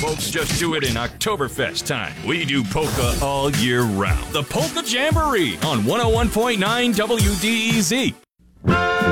folks just do it in Oktoberfest time. We do polka all year round. The Polka Jamboree on 101.9 WDEZ.